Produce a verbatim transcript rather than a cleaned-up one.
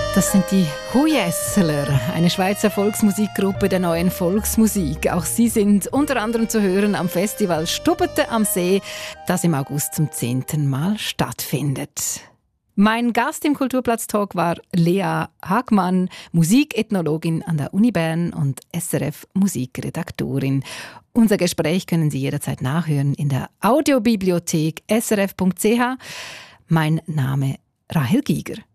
Das sind die Huyesler, eine Schweizer Volksmusikgruppe der neuen Volksmusik. Auch sie sind unter anderem zu hören am Festival Stubete am See, das im August zum zehnten Mal stattfindet. Mein Gast im Kulturplatz-Talk war Lea Hagmann, Musikethnologin an der Uni Bern und S R F-Musikredaktorin. Unser Gespräch können Sie jederzeit nachhören in der Audiobibliothek s r f punkt c h. Mein Name Rahel Giger.